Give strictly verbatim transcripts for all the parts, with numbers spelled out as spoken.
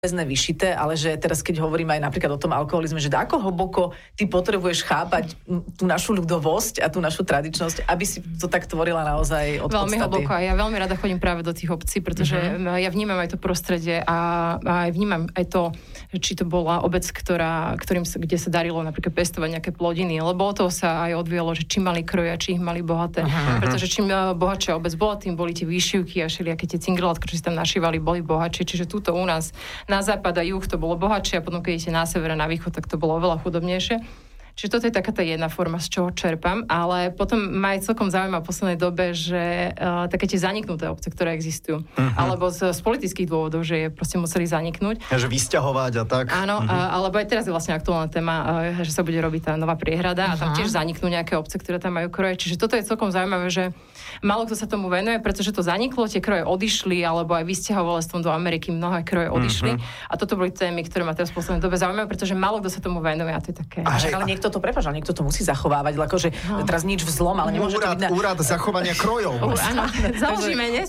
väzne vyšité, ale že teraz, keď hovoríme aj napríklad o tom alkoholizme, že ako hlboko ty potrebuješ chápať tú našu ľudovosť a tú našu tradičnosť, aby si to tak tvorila naozaj od veľmi podstaty. Hlboko a ja veľmi rada chodím práve do tých obcí, pretože uh-huh. ja vnímam aj to prostredie a, a vnímam aj to, či to bola obec, ktorá, ktorým sa, kde sa darilo napríklad pestovať nejaké plodiny, lebo o toho sa aj odvíjalo, že či mali kroje a či ich mali bohaté. Uh-huh. Pretože čím bohatšia obec bola, tým boli tie výšivky a všelijaké tie cingrelátko, čo si tam našívali, boli bohatšie. Čiže túto u nás na západ a juh to bolo bohatšie a potom keď idete na sever a na východ, tak to bolo oveľa chudobnejšie. Čiže toto je taká tá jedna forma, z čoho čerpám, ale potom ma aj celkom zaujíma v poslednej dobe, že uh, také tie zaniknuté obce, ktoré existujú. Uh-huh. Alebo z, z politických dôvodov, že je proste museli zaniknúť. Ja, že vysťahovať a tak. Áno, uh-huh. a, alebo aj teraz je vlastne aktuálna téma, uh, že sa bude robiť tá nová priehrada uh-huh. a tam tiež zaniknú nejaké obce, ktoré tam majú kroje. Čiže toto je celkom zaujímavé, že málo kto sa tomu venuje, pretože to zaniklo, tie kroje odišli, alebo aj vysťahovalstvom do Ameriky mnohé kroje odišli. Uh-huh. A toto boli témy, ktoré ma teraz v poslednej dobe zaujímavé, pretože málo kto sa tomu venuje a to je také. A že, ale niekto to prepáč, ale niekto to musí zachovávať, akože no. teraz nič vzlom, ale nemôže úrad, to byť na... Úrad zachovania krojov. Uh, áno, založíme, nie?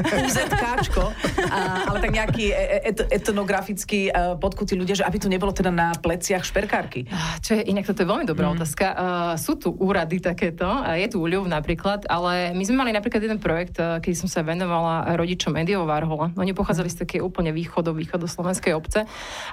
UZKčko, ale tak nejaký et, etnografický uh, podkutí ľudia, že aby tu nebolo teda na pleciach šperkárky. Čo je, inak toto je veľmi dobrá mm. otázka. Uh, sú tu úrady takéto, je tu Uľov napríklad, ale my sme mali napríklad jeden projekt, uh, keď som sa venovala rodičom Andyho Warhola. Oni pochádzali z také úplne východu, východoslovenskej obce.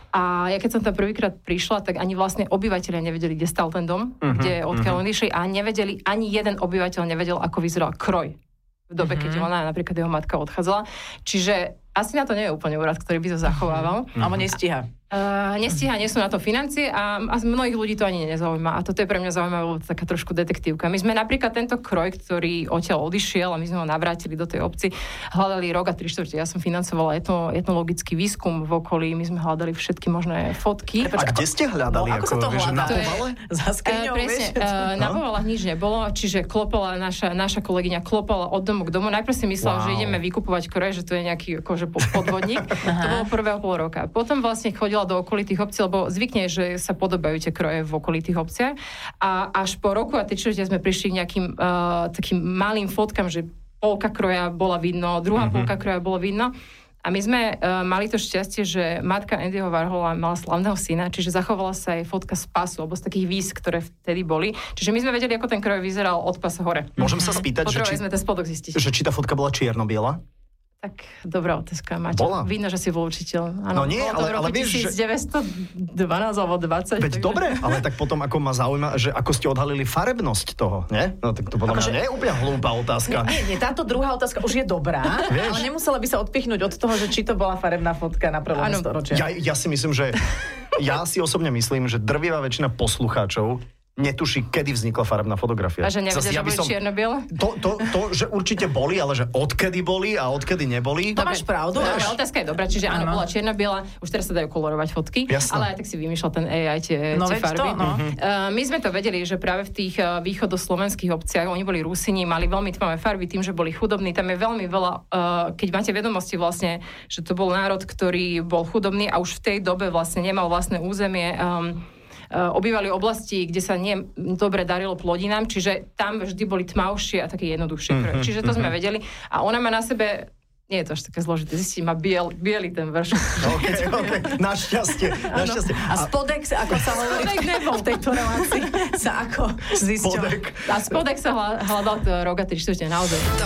A ja keď som tam prvýkrát prišla, tak ani vlastne obyvateľia nevedeli, kde stal ten dom, uh-huh, kde odkiaľ uh-huh. oni išli a nevedeli, ani jeden obyvateľ nevedel, ako vyzeral kroj v dobe, uh-huh. keď ona, napríklad jeho matka odchádzala. Čiže asi na to nie je úplne úrad, ktorý by to zachovával. Uh-huh. Alebo nestíha. Uh, nestíha, nie sú na to financie a, a mnohých ľudí to ani nezaujíma. A toto je pre mňa zaujímavé, taká trošku detektívka. My sme napríklad tento kroj, ktorý odtiaľ odišiel a my sme ho navrátili do tej obci, hľadali rok a tri štvrte. Ja som financovala etno, etnologický výskum v okolí, my sme hľadali všetky možné fotky. A kde ste hľadali? No, ako sa to hľadá? Na povale? Za skriňou, uh, presne, uh, na povalách nič nebolo, čiže klopala naša, naša kolegyňa klopala od domu k domu. Najprv si myslela, wow. že ideme vykupovať kroje, že to je nejaký akože podvodník. To bolo prvého pol roka. Potom vlastne chodila do okolitých obcí, lebo zvykne, že sa podobajú tie kroje v okolitých obciach. A až po roku a tri čtvrte sme prišli k nejakým uh, takým malým fotkám, že polka kroja bola vidno, druhá mm-hmm. polka kroja bola vidno. A my sme uh, mali to šťastie, že matka Andyho Warhola mala slavného syna, čiže zachovala sa jej fotka z pasu, alebo z takých víz, ktoré vtedy boli. Čiže my sme vedeli, ako ten kroj vyzeral od pasa hore. Môžem sa spýtať, že či, sme ten spodok zistiť. Že či tá fotka bola čierno-biela? Tak dobrá otázka, Maťo. Bola. Vidno, že si bol učiteľ. No Áno, nie, ale, ale vieš, devätnásť alebo dvadsať. Veď takže... dobre, ale tak potom ako ma zaujíma, že ako ste odhalili farebnosť toho, nie? No tak to podľa mňa nie je úplne hlúpa otázka. Nie, nie, táto druhá otázka už je dobrá, ale nemusela by sa odpichnúť od toho, že či to bola farebná fotka na prvom storočia. Ja, ja si myslím, že ja si osobne myslím, že drvivá väčšina poslucháčov netuší, kedy vznikla farebná fotografia. A že nevedia, že boli som... čierno-biele? To, to, to, že určite boli, ale že odkedy boli a odkedy neboli. To máš pravdu. Dobre, otázka je dobrá, čiže áno, bola čierno-biela, už teraz sa dajú kolorovať fotky, jasne. Ale aj tak si vymýšľal ten á í tie, no, tie farby. To, no. uh, my sme to vedeli, že práve v tých uh, východoslovenských obciach, oni boli Rusini, mali veľmi tmavé farby tým, že boli chudobní, tam je veľmi veľa, uh, keď máte vedomosti vlastne, že to bol národ, ktorý bol chudobný a už v tej dobe vlastne nemal vlastné územie, um, obývali oblasti, kde sa nie dobre darilo plodinám, čiže tam vždy boli tmavšie a také jednoduchšie kroje. Mm-hmm, čiže to mm-hmm. sme vedeli. A ona má na sebe, nie je to až také zložité, zistí, má biel, bielý ten vršok. Okay, okay. Našťastie, našťastie. A spodek, ako sa hovorí v tejto relácii, sa ako zisťoval. Spodek. A spodek sa hľadal rok a tri štvrte naozaj.